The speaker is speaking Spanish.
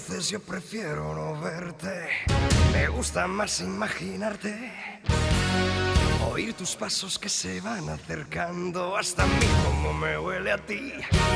luces yo prefiero no verte. Me gusta más imaginarte, oír tus pasos que se van acercando hasta mí, como me huele a ti.